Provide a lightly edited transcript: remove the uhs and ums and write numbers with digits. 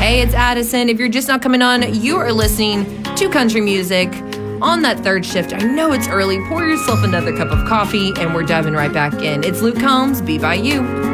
Hey, it's Addison. If you're just not coming on, you are listening to country music on that third shift. I know it's early. Pour yourself another cup of coffee, and we're diving right back in. It's Luke Combs, Be By You.